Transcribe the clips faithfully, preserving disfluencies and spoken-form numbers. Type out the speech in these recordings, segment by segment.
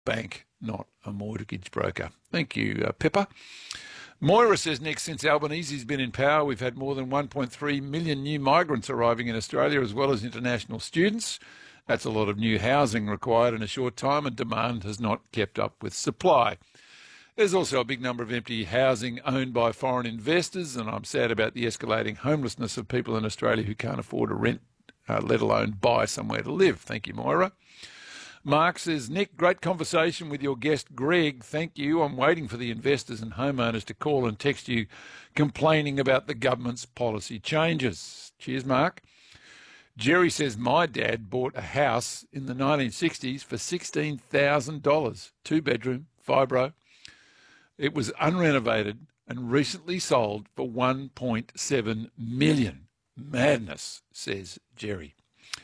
bank, not a mortgage broker. Thank you, uh, Pippa. Moira says, Nick, since Albanese's been in power, we've had more than one point three million new migrants arriving in Australia, as well as international students. That's a lot of new housing required in a short time, and demand has not kept up with supply. There's also a big number of empty housing owned by foreign investors, and I'm sad about the escalating homelessness of people in Australia who can't afford to rent, uh, let alone buy somewhere to live. Thank you, Moira. Mark says, Nick, great conversation with your guest, Greg. Thank you. I'm waiting for the investors and homeowners to call and text you complaining about the government's policy changes. Cheers, Mark. Jerry says, my dad bought a house in the nineteen sixties for sixteen thousand dollars, two-bedroom, fibro. It was unrenovated and recently sold for one point seven million dollars. Madness, says Jerry.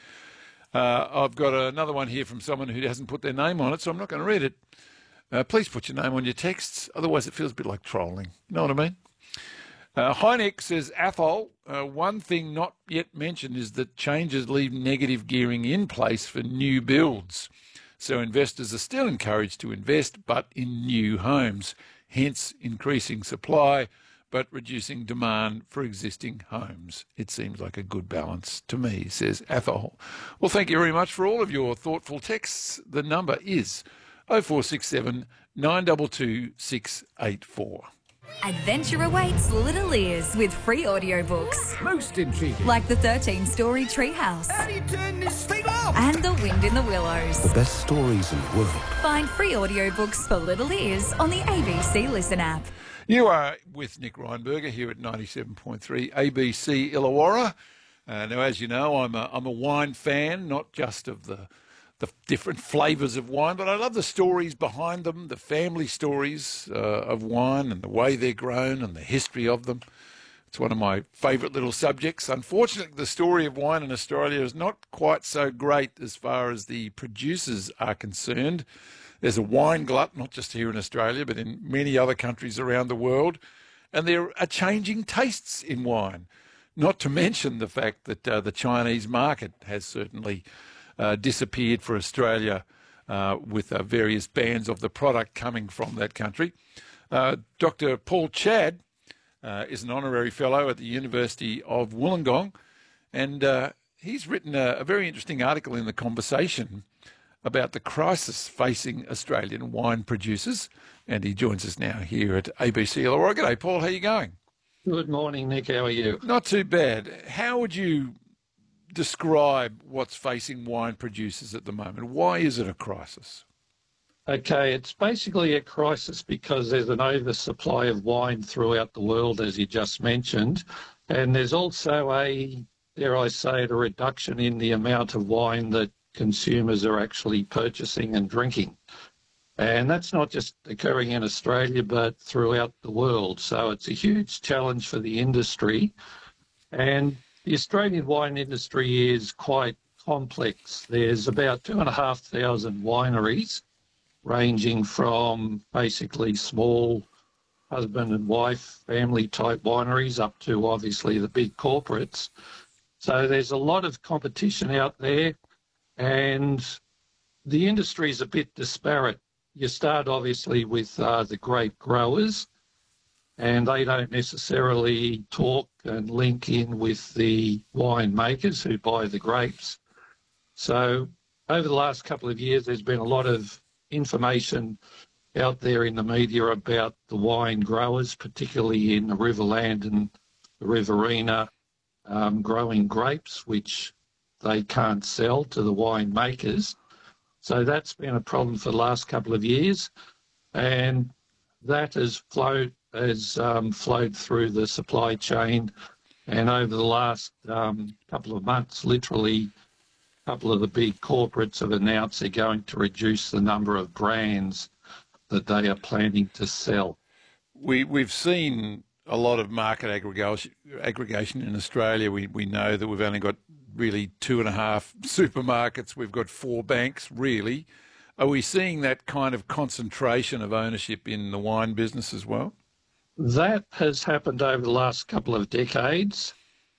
Uh, I've got another one here from someone who hasn't put their name on it, so I'm not going to read it. Uh, please put your name on your texts, otherwise it feels a bit like trolling. You know what I mean? Uh, Heineck says, Athol, uh, one thing not yet mentioned is that changes leave negative gearing in place for new builds. So investors are still encouraged to invest, but in new homes, hence increasing supply, but reducing demand for existing homes. It seems like a good balance to me, says Athol. Well, thank you very much for all of your thoughtful texts. The number is oh four six seven, nine two two, six eight four. Adventure awaits little ears with free audiobooks. Most intriguing. Like the thirteen-story Treehouse. How do you turn this thing off? And The Wind in the Willows. The best stories in the world. Find free audiobooks for little ears on the A B C Listen app. You are with Nick Reinberger here at ninety-seven point three A B C Illawarra. Uh, now, as you know, I'm a, I'm a wine fan, not just of the the different flavours of wine, but I love the stories behind them, the family stories uh, of wine and the way they're grown and the history of them. It's one of my favourite little subjects. Unfortunately, the story of wine in Australia is not quite so great as far as the producers are concerned. There's a wine glut, not just here in Australia, but in many other countries around the world. And there are changing tastes in wine, not to mention the fact that uh, the Chinese market has certainly uh, disappeared for Australia uh, with uh, various bans of the product coming from that country. Uh, Doctor Paul Chad uh, is an honorary fellow at the University of Wollongong, and uh, he's written a, a very interesting article in The Conversation about the crisis facing Australian wine producers, and he joins us now here at A B C Illawarra. G'day, Paul. How are you going? Good morning, Nick. How are you? Not too bad. How would you describe what's facing wine producers at the moment? Why is it a crisis? Okay, it's basically a crisis because there's an oversupply of wine throughout the world, as you just mentioned, and there's also a, dare I say it, a reduction in the amount of wine that consumers are actually purchasing and drinking. And that's not just occurring in Australia, but throughout the world. So it's a huge challenge for the industry. And the Australian wine industry is quite complex. There's about two and a half thousand wineries, ranging from basically small husband and wife family type wineries up to obviously the big corporates. So there's a lot of competition out there. And the industry is a bit disparate. You start obviously with uh, the grape growers, and they don't necessarily talk and link in with the winemakers who buy the grapes. So over the last couple of years, there's been a lot of information out there in the media about the wine growers, particularly in the Riverland and the Riverina, um, growing grapes, which they can't sell to the winemakers. So that's been a problem for the last couple of years, and that has flowed has um, flowed through the supply chain. And over the last um, couple of months, literally, a couple of the big corporates have announced they're going to reduce the number of brands that they are planning to sell. We we've seen a lot of market aggregation aggregation in Australia. We we know that we've only got really two and a half supermarkets. We've got four banks, really. Are we seeing that kind of concentration of ownership in the wine business as well? That has happened over the last couple of decades.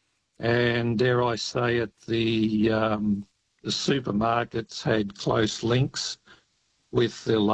And dare I say it, the, um, the supermarkets had close links with the